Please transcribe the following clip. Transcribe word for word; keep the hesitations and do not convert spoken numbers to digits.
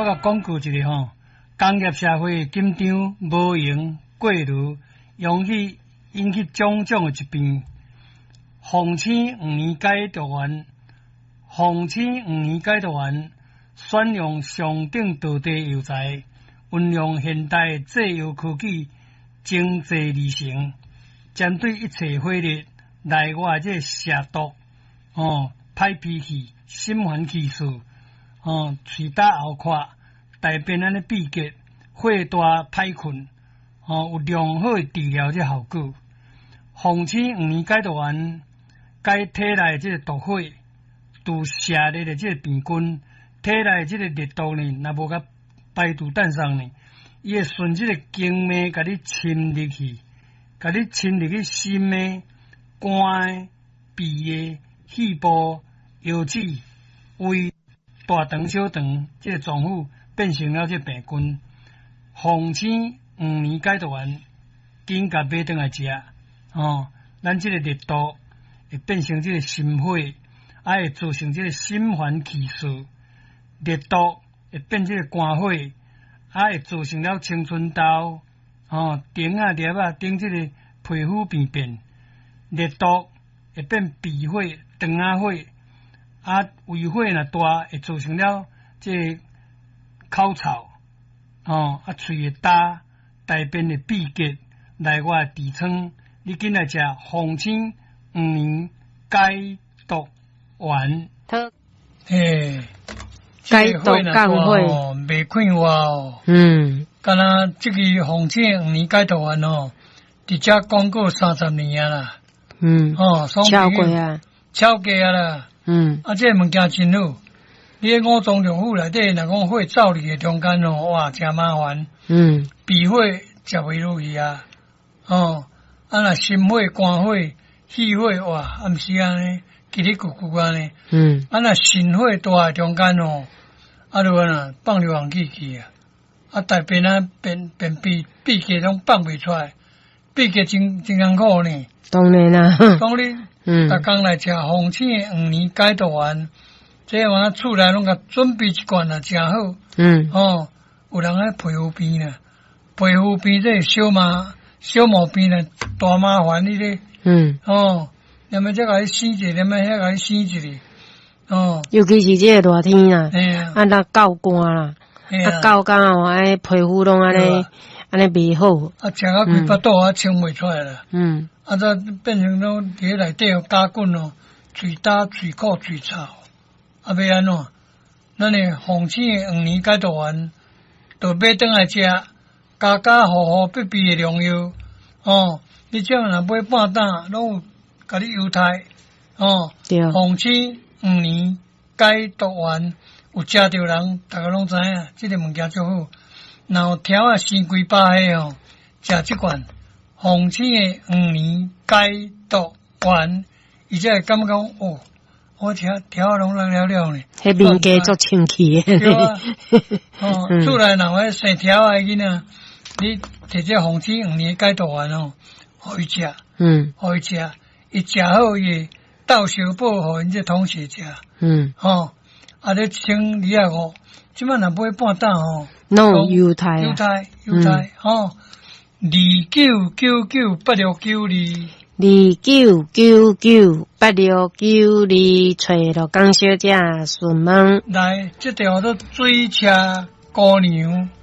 我甲讲句一个吼，工业社会紧张无闲过炉，容易引起种种的疾病。phòng青五年解毒丸，phòng青五年解毒丸选用上等道地药材，运用现代制药科技，精制而成，针对一切火热、内外这蛇毒、哦、歹脾气、心烦气躁、哦、喙焦喉渴、大便安尼闭结、火大歹困，哦，有良好的治疗这效果。phòng青五年解毒丸。解体内即个毒火，除射热的即个病菌，体内即个热毒呢，若无甲排除蛋上呢，伊会顺即个经脉甲你侵入去，甲你侵入去心的、肝的、脾的、肺部、腰子、胃、大肠、小肠，即个脏腑变成了即个病菌。phòng青五年解毒丸，紧甲买转来食，哦，咱即个热毒。会变成这个心火，啊会造成这个心烦气躁，热毒会变这个肝火，啊会造成了青春痘，哦，顶啊粒啊顶这个皮肤病变，热毒会变鼻火、肠啊火，啊胃火若大会造成了这个口臭，哦啊喙会焦，大便会闭结，内外痔疮，你紧来食phòng青。五年解毒丸， 诶， 解毒降火，袂快活哦。 嗯， 敢若这个phòng青五年解毒丸哦，伫遮广告三十年啊啦。 嗯， 哦， 超过啊， 超过啊啦。 嗯， 啊，这物件真好。你喺五脏六腑内底，若讲火走入嘅中间哦，哇，真麻烦。 嗯， 鼻火食袂落去啊。哦，啊，若心火、肝火。气火哇，啊毋是安尼，叽里咕咕安尼。 嗯。 啊若心火大中间哦，啊就安那放流汗气去啊，啊大便啊便便秘闭结拢放袂出来，闭结真真艰苦呢。 当然啦。 讲你， 嗯， 逐工来食phòng青的五年解毒丸，这我厝内拢甲准备一罐啊，真好。 嗯。 哦，有人爱皮肤病啦，皮肤病这小麻小毛病啦，大麻烦你咧。 嗯， 哦，那么再甲伊洗一下，那么遐甲伊洗一下，哦， 尤其是这个热天啊， 哎呀， 啊，那够干啦，啊，够干哦，哎，皮肤拢安尼，安尼袂好， 啊，食啊规巴肚啊清袂出来啦， 嗯， 啊，再变成拢伫内底加滚哦，嘴焦、嘴苦、嘴臭，啊，要安怎？咱诶phòng青诶五年解毒丸，就买转来食，加加好好必备诶良药，哦。你这样若买半担，拢有甲你犹太哦。 对。 phòng青五年解毒丸有食着人，大家拢知影，这个物件最好。然后条啊生几百个哦，食这罐phòng青的五年解毒丸，伊才会感觉讲哦，我条条啊拢烂了了呢。 迄面家足清气的。 对啊。哦，厝内若有生条啊囡仔，你摕这phòng青五年解毒丸哦。互伊食， 嗯， 互伊食，伊食好伊倒小补，互因这同学食， 嗯， 吼，啊，咧清二啊五，即摆若买半担吼， 拢有犹太， 犹太，犹太，吼，二九九九八六九二， 二九九九八六九二，找到江小姐询问。 来，这条都水车姑娘。